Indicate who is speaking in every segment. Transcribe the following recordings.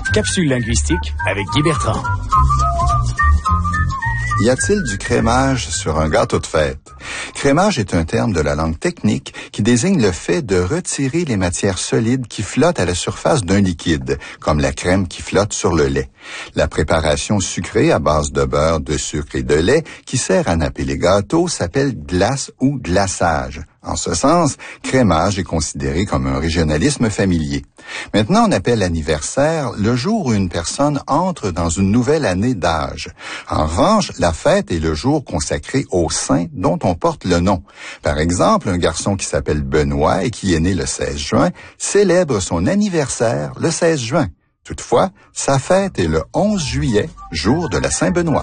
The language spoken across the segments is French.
Speaker 1: Capsule linguistique avec Guy Bertrand.
Speaker 2: Y a-t-il du crémage sur un gâteau de fête? Crémage est un terme de la langue technique qui désigne le fait de retirer les matières solides qui flottent à la surface d'un liquide, comme la crème qui flotte sur le lait. La préparation sucrée à base de beurre, de sucre et de lait qui sert à napper les gâteaux s'appelle glace ou glaçage. En ce sens, crémage est considéré comme un régionalisme familier. Maintenant, on appelle anniversaire le jour où une personne entre dans une nouvelle année d'âge. En revanche, la fête est le jour consacré au saint dont on porte le nom. Par exemple, un garçon qui s'appelle Benoît et qui est né le 16 juin célèbre son anniversaire le 16 juin. Toutefois, sa fête est le 11 juillet, jour de la Saint-Benoît.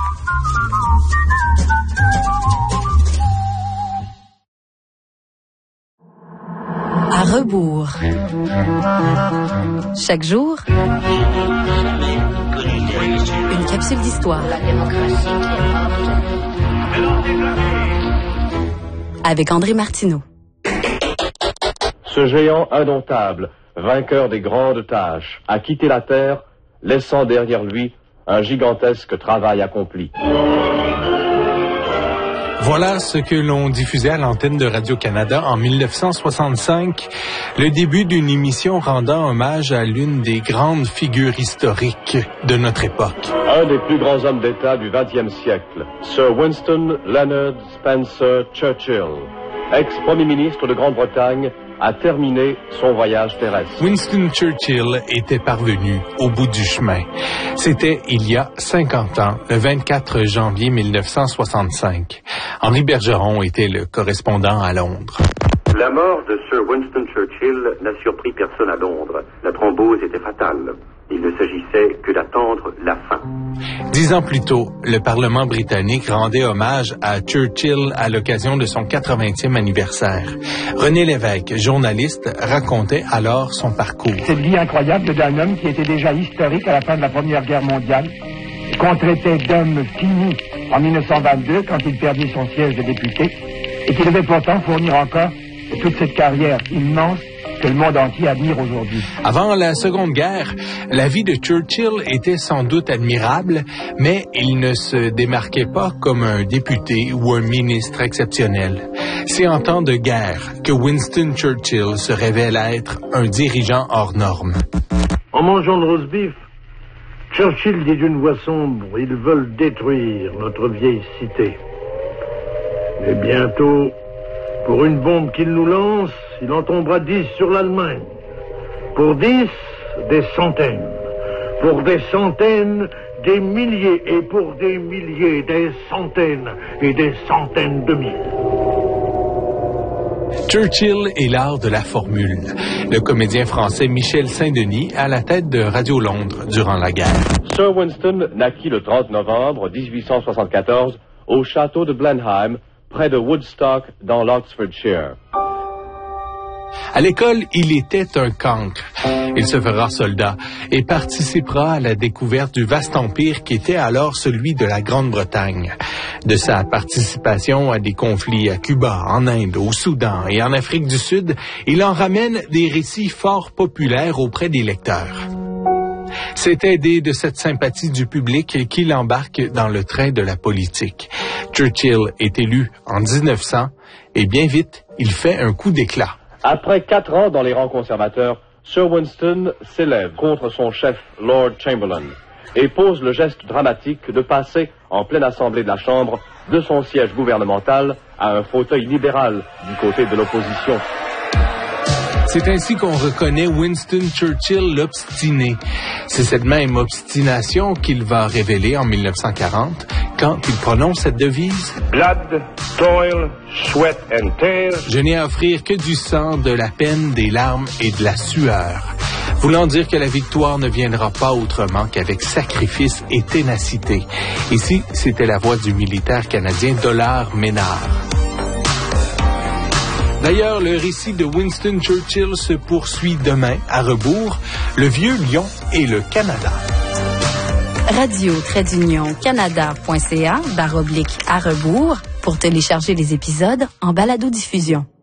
Speaker 3: À rebours. Chaque jour, une capsule d'histoire. Avec André Martineau.
Speaker 4: Ce géant indomptable, vainqueur des grandes tâches, a quitté la Terre, laissant derrière lui un gigantesque travail accompli.
Speaker 5: Voilà ce que l'on diffusait à l'antenne de Radio-Canada en 1965, le début d'une émission rendant hommage à l'une des grandes figures historiques de notre époque.
Speaker 4: Un des plus grands hommes d'État du XXe siècle, Sir Winston Leonard Spencer Churchill, ex-premier ministre de Grande-Bretagne, a terminé son voyage terrestre.
Speaker 5: Winston Churchill était parvenu au bout du chemin. C'était il y a 50 ans, le 24 janvier 1965. Henri Bergeron était le correspondant à Londres.
Speaker 6: La mort de Sir Winston Churchill n'a surpris personne à Londres. La thrombose était fatale. Il ne s'agissait que d'attendre la fin.
Speaker 5: 10 ans plus tôt, le Parlement britannique rendait hommage à Churchill à l'occasion de son 80e anniversaire. René Lévesque, journaliste, racontait alors son parcours.
Speaker 7: Cette vie incroyable d'un homme qui était déjà historique à la fin de la Première Guerre mondiale, qu'on traitait d'homme fini en 1922 quand il perdit son siège de député, et qui devait pourtant fournir encore toute cette carrière immense que le monde entier admire aujourd'hui.
Speaker 5: Avant la Seconde Guerre, la vie de Churchill était sans doute admirable, mais il ne se démarquait pas comme un député ou un ministre exceptionnel. C'est en temps de guerre que Winston Churchill se révèle être un dirigeant hors norme.
Speaker 8: En mangeant le roast beef, Churchill dit d'une voix sombre, ils veulent détruire notre vieille cité. Mais bientôt, pour une bombe qu'il nous lance, il en tombera 10 sur l'Allemagne. Pour 10, des centaines. Pour des centaines, des milliers. Et pour des milliers, des centaines et des centaines de mille.
Speaker 5: Churchill est l'art de la formule. Le comédien français Michel Saint-Denis à la tête de Radio Londres durant la guerre.
Speaker 4: Sir Winston naquit le 30 novembre 1874 au château de Blenheim, près de Woodstock, dans l'Oxfordshire.
Speaker 5: À l'école, il était un cancre. Il se fera soldat et participera à la découverte du vaste empire qui était alors celui de la Grande-Bretagne. De sa participation à des conflits à Cuba, en Inde, au Soudan et en Afrique du Sud, il en ramène des récits fort populaires auprès des lecteurs. C'est aidé de cette sympathie du public qu'il embarque dans le train de la politique. Churchill est élu en 1900 et bien vite, il fait un coup d'éclat.
Speaker 4: Après 4 ans dans les rangs conservateurs, Sir Winston s'élève contre son chef, Lord Chamberlain, et pose le geste dramatique de passer, en pleine assemblée de la Chambre, de son siège gouvernemental à un fauteuil libéral du côté de l'opposition.
Speaker 5: C'est ainsi qu'on reconnaît Winston Churchill l'obstiné. C'est cette même obstination qu'il va révéler en 1940 quand il prononce cette devise.
Speaker 9: Blood, toil, sweat and tears.
Speaker 5: Je n'ai à offrir que du sang, de la peine, des larmes et de la sueur. Voulant dire que la victoire ne viendra pas autrement qu'avec sacrifice et ténacité. Ici, c'était la voix du militaire canadien Dollard Ménard. D'ailleurs, le récit de Winston Churchill se poursuit demain à rebours, le Vieux Lion et le Canada.
Speaker 3: radio-canada.ca/à rebours pour télécharger les épisodes en balado-diffusion.